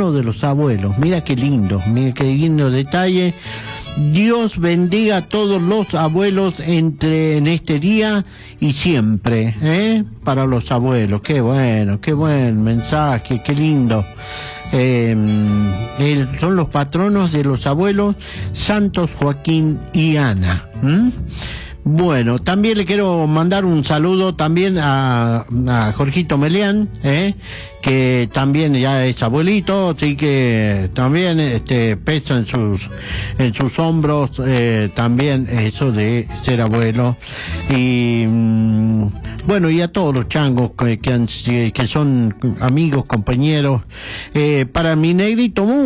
patrono de los abuelos. Mira qué lindo detalle. Dios bendiga a todos los abuelos en este día y siempre, para los abuelos. Qué buen mensaje, qué lindo. Son los patronos de los abuelos, Santos Joaquín y Ana. Bueno, también le quiero mandar un saludo también a Jorgito Melián, que también ya es abuelito, así que también pesa en sus hombros también eso de ser abuelo. Y bueno, y a todos los changos que son amigos, compañeros, para mi negrito